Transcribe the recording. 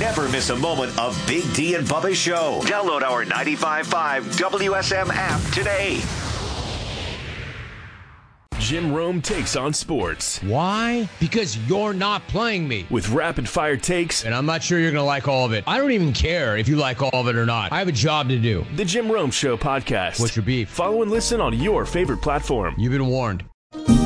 Never miss a moment of Big D and Bubba's show. Download our 95.5 WSM app today. Jim Rome takes on sports. Why? Because you're not playing me. With rapid-fire takes. And I'm not sure you're going to like all of it. I don't even care if you like all of it or not. I have a job to do. The Jim Rome Show podcast. What's your beef? Follow and listen on your favorite platform. You've been warned.